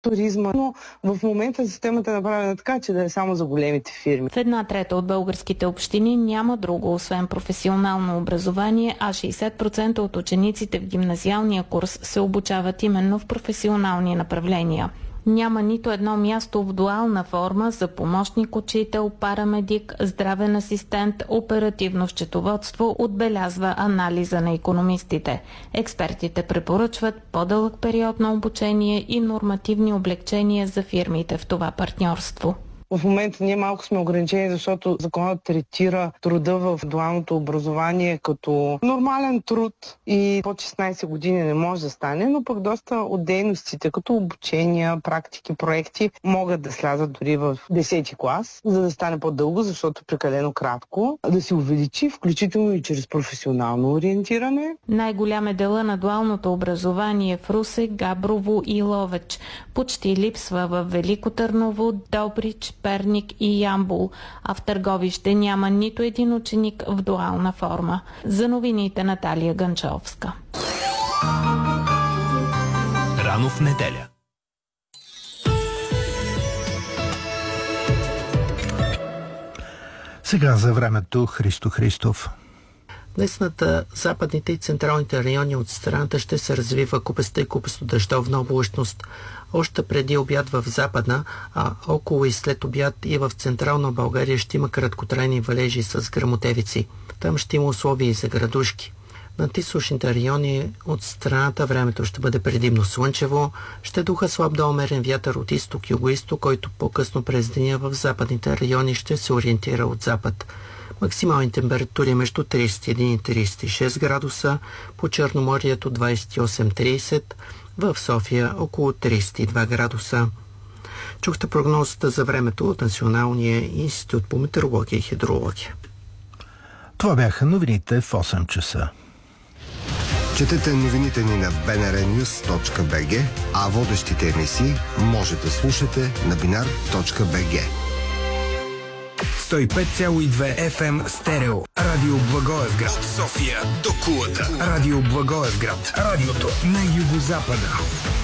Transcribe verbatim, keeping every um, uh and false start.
туризма, но в момента системата е направена така, че да е само за големите фирми. В една трета от българските общини няма друго, освен професионално образование, а шейсет процента от учениците в гимназиалния курс се обучават именно в професионални направления. Няма нито едно място в дуална форма за помощник учител, парамедик, здравен асистент, оперативно счетоводство, отбелязва анализа на икономистите. Експертите препоръчват по-дълъг период на обучение и нормативни облекчения за фирмите в това партньорство. В момента ние малко сме ограничени, защото законът третира труда в дуалното образование като нормален труд и под шестнайсет години не може да стане, но пък доста от дейностите, като обучения, практики, проекти, могат да слязат дори в десети клас, за да стане по-дълго, защото прекалено кратко, да се увеличи, включително и чрез професионално ориентиране. Най-голям е дела на дуалното образование в Русе, Габрово и Ловеч. Почти липсва в Велико Търново, Добрич, Перник и Ямбол, а в Търговище няма нито един ученик в дуална форма. За новините Наталия Ганчовска. Рано в неделя. Сега за времето Христо Христов. Днес над западните и централните райони от страната ще се развива купеста и купесто дъждовна облачност. Още преди обяд в Западна, а около и след обяд и в Централна България ще има краткотрайни валежи с гръмотевици. Там ще има условия и за градушки. Над източните райони от страната времето ще бъде предимно слънчево, ще духа слаб до умерен вятър от изток и югоизток, който по-късно през деня в западните райони ще се ориентира от запад. Максимални температури между трийсет и един и трийсет и шест градуса, по Черноморието двайсет и осем до трийсет, в София около трийсет и два градуса. Чухте прогнозата за времето от Националния институт по метеорология и хидрология. Това бяха новините в осем часа. Четете новините ни на би ен ар нюз точка би джи, а водещите емисии можете да слушате на бинар точка би джи. сто и пет цяло и две еф ем стерео. Радио Благоевград. От София до Кулата. Радио Благоевград. Радиото на югозапада.